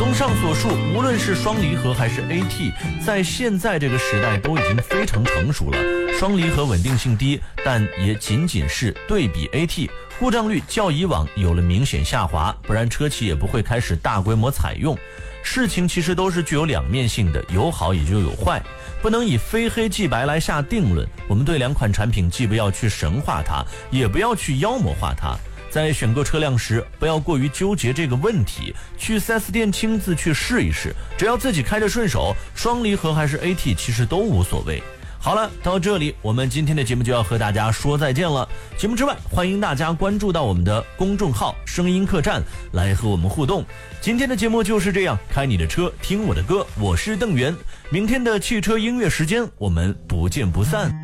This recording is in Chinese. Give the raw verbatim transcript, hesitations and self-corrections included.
综上所述，无论是双离合还是 A T， 在现在这个时代都已经非常成熟了。双离合稳定性低，但也仅仅是对比 A T， 故障率较以往有了明显下滑，不然车企也不会开始大规模采用。事情其实都是具有两面性的，有好也就有坏，不能以非黑即白来下定论。我们对两款产品既不要去神化它，也不要去妖魔化它。在选购车辆时，不要过于纠结这个问题，去 四 S 店亲自去试一试，只要自己开着顺手，双离合还是 A T 其实都无所谓。好了，到这里我们今天的节目就要和大家说再见了。节目之外，欢迎大家关注到我们的公众号声音客栈来和我们互动。今天的节目就是这样，开你的车听我的歌，我是邓源。明天的汽车音乐时间我们不见不散。